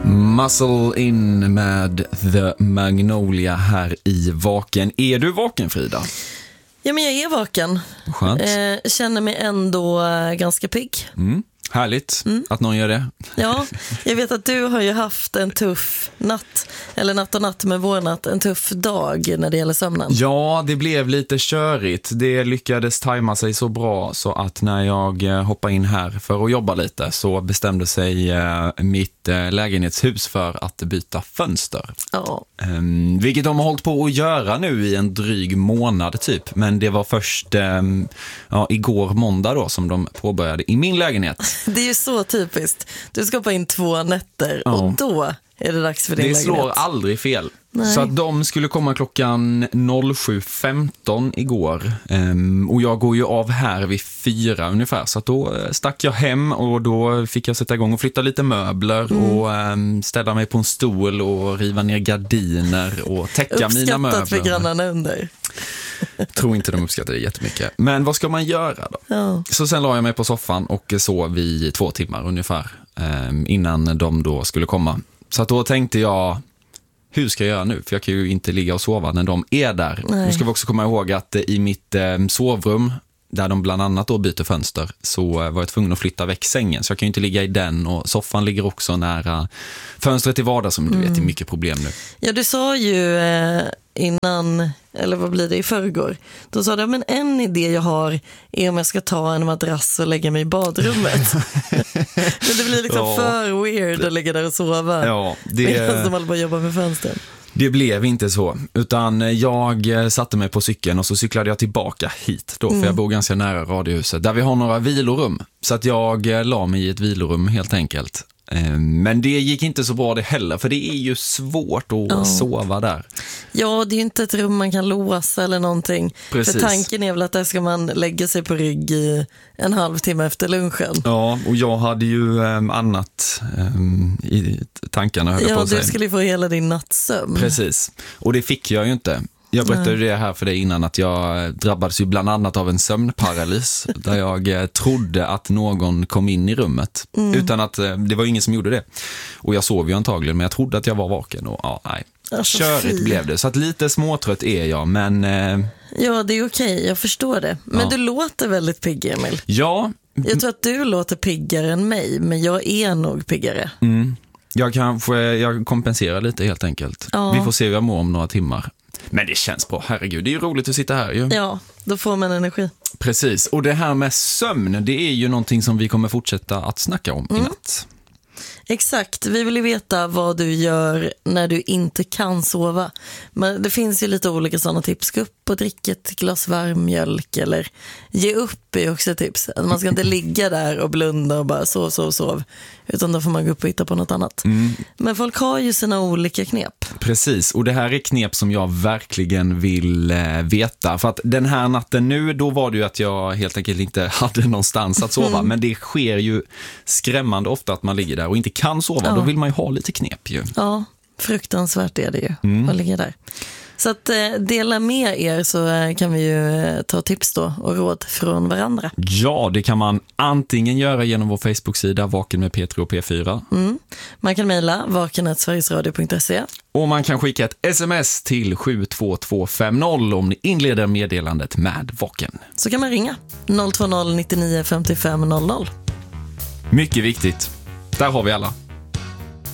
Muscle in med The Magnolia här i Vaken. Är du vaken, Frida? Ja, men jag är vaken. Skönt. Känner mig ändå ganska pigg. Härligt att någon gör det. Ja, jag vet att du har ju haft en tuff natt, eller natt och natt med vår natt, en tuff dag när det gäller sömnen. Ja, det blev lite körigt. Det lyckades tajma sig så bra så att när jag hoppade in här för att jobba lite så bestämde sig mitt lägenhetshus för att byta fönster. Ja. Vilket de har hållit på att göra nu i en dryg månad typ. Men det var först igår måndag då som de påbörjade i min lägenhet. Det är ju så typiskt. Du ska hoppa in 2 nätter och då är det dags för din lägenhet. Det slår aldrig fel. Nej. Så att de skulle komma klockan 07.15 igår. Och jag går ju av här vid 4 ungefär. Så att då stack jag hem och då fick jag sätta igång och flytta lite möbler och ställa mig på en stol och riva ner gardiner och täcka mina möbler. Uppskattat för grannarna under. Tror inte de uppskattar det jättemycket. Men vad ska man göra då? Ja. Så sen la jag mig på soffan och sov i 2 timmar ungefär innan de då skulle komma. Så att då tänkte jag, hur ska jag göra nu? För jag kan ju inte ligga och sova när de är där. Nej. Nu ska vi också komma ihåg att i mitt sovrum, där de bland annat då byter fönster, så var jag tvungen att flytta väck sängen. Så jag kan ju inte ligga i den, och soffan ligger också nära fönstret i vardagsrum. Du vet, det är mycket problem nu. Ja, du sa ju innan, eller vad blir det, i förrgår. Då sa du, men en idé jag har är om jag ska ta en madrass och lägga mig i badrummet. Men det blir liksom för weird att ligga där och sova. Ja, medan de håller på att jobba med fönstren. Det blev inte så, utan jag satte mig på cykeln och så cyklade jag tillbaka hit då, för jag bor ganska nära radiohuset där vi har några vilorum. Så att jag la mig i ett vilorum helt enkelt. Men det gick inte så bra det heller, för det är ju svårt att sova där. Ja, det är ju inte ett rum man kan låsa eller någonting. Precis. För tanken är väl att där ska man lägga sig på rygg i en halvtimme efter lunchen. Ja, och jag hade ju annat i tankarna, höll jag på att säga. Du skulle ju få hela din nattsömn. Precis, och det fick jag ju inte. Jag berättade det här för dig innan, att jag drabbades ju bland annat av en sömnparalys där jag trodde att någon kom in i rummet utan att det var ingen som gjorde det. Och jag sov ju antagligen, men jag trodde att jag var vaken och Alltså, körigt blev det. Så att lite småtrött är jag, men... Ja, det är okej, jag förstår det. Men du låter väldigt pigg, Emil. Ja. Jag tror att du låter piggare än mig, men jag är nog piggare. Jag kompenserar lite helt enkelt. Ja. Vi får se hur jag mår om några timmar. Men det känns bra, herregud. Det är ju roligt att sitta här ju. Ja, då får man energi. Precis, och det här med sömn, det är ju någonting som vi kommer fortsätta att snacka om i natt. Exakt, vi vill ju veta vad du gör när du inte kan sova. Men det finns ju lite olika sådana tips. Gå upp och dricka ett glas varm mjölk, eller ge upp är också ett tips. Man ska inte ligga där och blunda och bara sov. Utan då får man gå upp och hitta på något annat. Men folk har ju sina olika knep. Precis, och det här är knep som jag verkligen vill veta. För att den här natten nu, då var det ju att jag helt enkelt inte hade någonstans att sova. Men det sker ju skrämmande ofta att man ligger där och inte kan sova. Då vill man ju ha lite knep ju. Ja, fruktansvärt är det ju att ligga där. Så att dela med er, så kan vi ju ta tips då och råd från varandra. Ja, det kan man antingen göra genom vår Facebook-sida Vaken med P3 och P4. Man kan mejla vaken@sverigesradio.se. Och man kan skicka ett sms till 72250 om ni inleder meddelandet med Vaken. Så kan man ringa 020 99 55 00. Mycket viktigt. Där har vi alla.